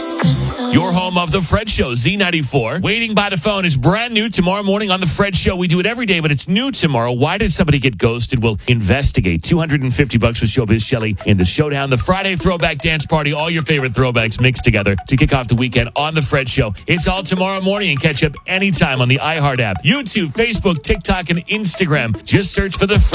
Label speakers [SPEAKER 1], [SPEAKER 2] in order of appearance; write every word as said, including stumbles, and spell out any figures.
[SPEAKER 1] Your home of The Fred Show, Z ninety-four. Waiting by the phone is brand new tomorrow morning on The Fred Show. We do it every day, but it's new tomorrow. Why did somebody get ghosted? We'll investigate. two hundred fifty bucks with Showbiz Shelley in the Showdown. The Friday Throwback Dance Party. All your favorite throwbacks mixed together to kick off the weekend on The Fred Show. It's all tomorrow morning, and catch up anytime on the iHeart app, YouTube, Facebook, TikTok, and Instagram. Just search for The Fred